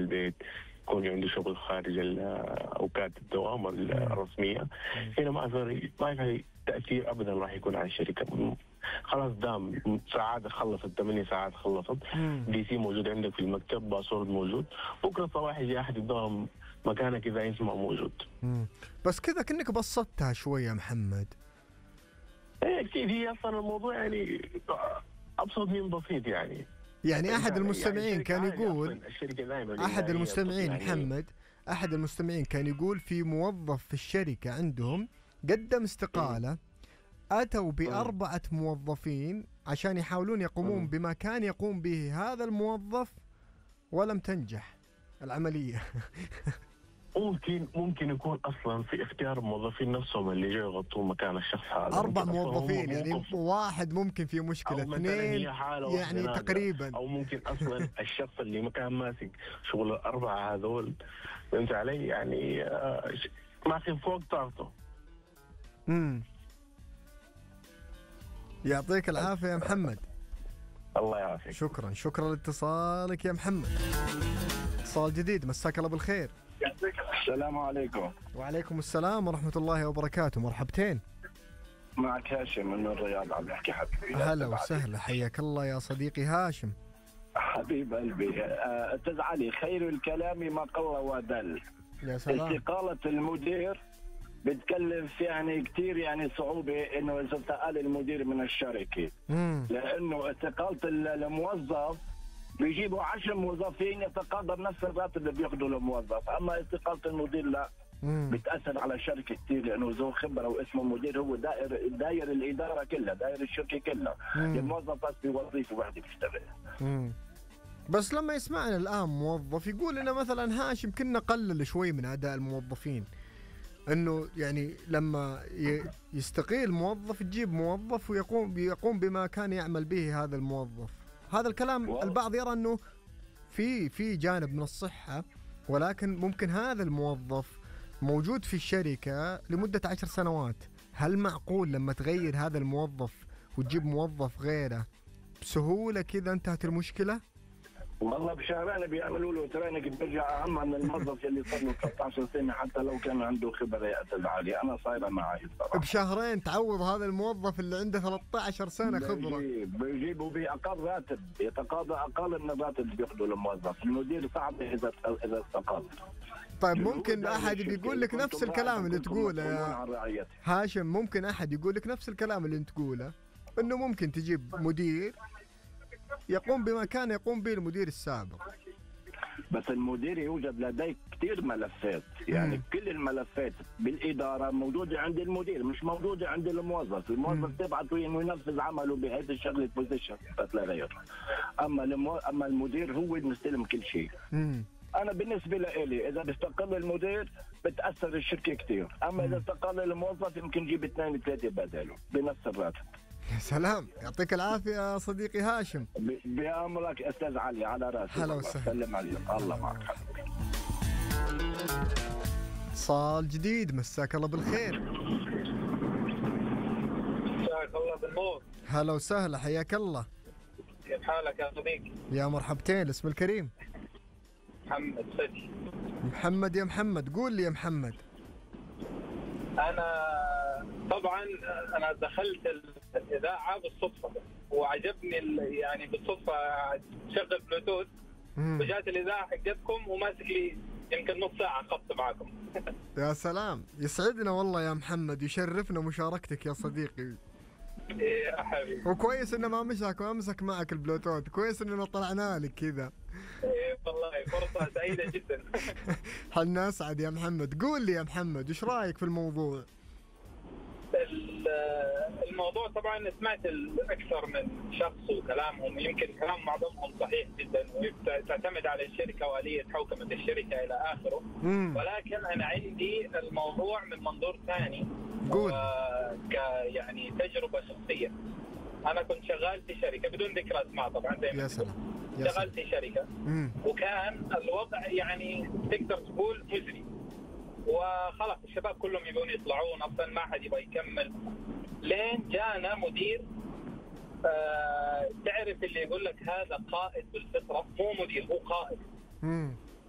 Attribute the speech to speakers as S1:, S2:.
S1: البيت، يكون عنده شغل خارج أوقات الدوام الرسمية. هنا ما في تأثير أبدا راح يكون على الشركة. خلاص دام ساعات خلصت 8 ساعات خلصت، دي سي موجود عندك في المكتب، باسورد موجود، بكرة الصباح يجي أحد يدوم مكانك إذا أنت ما موجود.
S2: بس كذا كأنك بسطتها شوية محمد.
S1: إيه أكيد، هي أصلا الموضوع يعني أبسط من بسيط يعني.
S2: أحد المستمعين
S1: يعني
S2: كان يقول، أحد المستمعين
S1: يعني
S2: محمد، أحد المستمعين كان يقول في موظف في الشركة عندهم قدم استقالة، أتوا ب4 موظفين عشان يحاولون يقومون بما كان يقوم به هذا الموظف ولم تنجح العملية.
S1: ممكن يكون أصلا في اختيار الموظفين نفسهم اللي جاوا يغطوا مكان الشخص هذا
S2: 4 موظفين، يعني واحد ممكن في مشكلة، 2 يعني تقريبا،
S1: أو ممكن أصلا الشخص اللي ما كان ماسك شغل 4 هذول، فهمت علي؟ يعني ماخذ فوق طاقته.
S2: يعطيك العافية يا محمد.
S1: الله يعافيك.
S2: شكرا لاتصالك يا محمد. اتصال جديد، مساك الله بالخير.
S3: السلام عليكم.
S2: وعليكم السلام ورحمة الله وبركاته. مرحبتين.
S3: معك هاشم من الرياض عم يحكي حبيبي.
S2: هلا وسهلا، حياك الله يا صديقي هاشم.
S3: حبيب قلبي. أستاذ علي، خير الكلام ما قل ودل.
S2: يا سلام.
S3: استقالة المدير بتكلف يعني كثير يعني صعوبة انه اذا استقال المدير من الشركة، لانه استقالة الموظف بيجيبوا 10 موظفين يتقاضى نفس الراتب اللي بياخذوا الموظف، اما استقالة المدير لا، بتأثر على الشركة كثير، لانه ذو خبرة واسمه مدير، هو داير الادارة كلها، داير الشركة كلها. الموظف بس بوظيفة واحدة بيشتغل.
S2: بس لما يسمعنا الان موظف يقول لنا مثلا هاشم كنا قلل شوي من اداء الموظفين، انه يعني لما يستقيل موظف تجيب موظف ويقوم بما كان يعمل به هذا الموظف. هذا الكلام البعض يرى انه في جانب من الصحة، ولكن ممكن هذا الموظف موجود في الشركة لمدة 10 سنوات، هل معقول لما تغير هذا الموظف وتجيب موظف غيره بسهولة كذا انتهت المشكلة؟
S3: والله بشهرين بيعملوا له تريننج بيرجع اهم من الموظف اللي صار له 13 سنه حتى لو كان عنده خبره يا استاذ علي. انا صايره معي الصراحه.
S2: بشهرين تعوض هذا الموظف اللي عنده 13 سنه خبره.
S3: بيجيبوا باقل راتب، يتقاضى اقل من الراتب اللي بياخذه الموظف. المدير صعب اذا استقال.
S2: طيب ممكن احد بيقول لك نفس الكلام اللي تقوله يا هاشم، ممكن احد يقول لك نفس الكلام اللي انت تقوله، انه ممكن تجيب مدير يقوم بما كان يقوم به المدير السابق.
S3: بس المدير يوجد لديه كثير ملفات، يعني كل الملفات بالإدارة موجودة عند المدير، مش موجودة عند الموظف. الموظف تبعته انه ينفذ عمله بهذه الشغلة بوزيشن بس لا غير. اما المدير هو المستلم كل شيء. انا بالنسبة لي اذا بيستقل المدير بتأثر الشركة كثير، اما اذا استقل الموظف يمكن يجيب 2 3 بداله بنفس الراتب.
S2: يا سلام، يعطيك العافية يا صديقي هاشم.
S3: بأمرك أستاذ علي، على راسي.
S2: هلا وسهلا.
S3: سلم عليك. الله معك حبيبي.
S2: اتصال جديد، مساك الله بالخير.
S4: مساك الله بالنور.
S2: هلا وسهلا، حياك الله.
S4: كيف حالك يا صديقي؟
S2: يا مرحبتين، الاسم الكريم؟
S4: محمد فتحي.
S2: محمد يا محمد، قول لي يا محمد.
S4: طبعا انا دخلت الاذاعه بالصدفه وعجبني يعني بالصدفه شغل بلوتوث وجات الاذاعه حقتكم وماسك لي يمكن نص ساعه خط معكم.
S2: يا سلام، يسعدنا والله يا محمد، يشرفنا مشاركتك يا صديقي.
S4: يا حبيبي.
S2: وكويس انه ما مسك معك البلوتوث، كويس اننا طلعنا لك كذا.
S4: والله فرصه سعيده جدا.
S2: حنا اسعد يا محمد. قول لي يا محمد، ايش رايك في الموضوع؟
S4: الموضوع طبعا سمعت اكثر من شخص وكلامهم، يمكن كلام معظمهم صحيح جدا، وتعتمد على الشركه واليه حوكمه الشركه الى اخره. ولكن انا عندي الموضوع من منظور ثاني.
S2: قول.
S4: يعني تجربه شخصيه. انا كنت شغال في شركه بدون ذكر اسماء طبعا زي ما
S2: يا سلام.
S4: شغال في شركه وكان الوضع يعني تقدر تقول مزري، وخلاص الشباب كلهم يبون يطلعون، اصلا ما حد يبغى يكمل. لين جانا مدير تعرف اللي يقول لك هذا قائد بالفطره، مو مدير، هو قائد.